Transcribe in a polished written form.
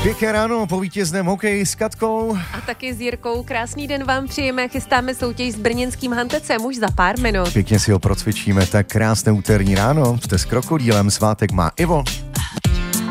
Pěkné ráno po vítězném hokeji s Katkou. A taky s Jirkou. Krásný den vám přejeme. Chystáme soutěž s brněnským Hantecem už za pár minut. Pěkně si ho procvičíme, tak krásné úterní ráno. Jste s Krokodýlem, svátek má Ivo.